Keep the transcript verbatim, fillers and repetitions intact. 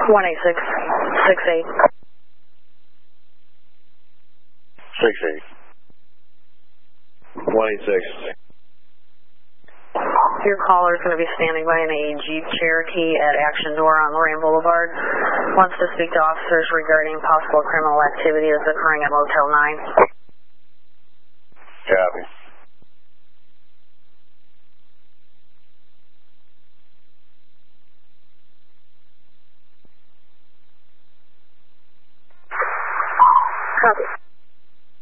one eight six, six eight. six eight. one eight six. Your caller is going to be standing by in a Jeep Cherokee at Action Door on Lorraine Boulevard. Wants to speak to officers regarding possible criminal activity that's occurring at Motel nine. Copy. Copy.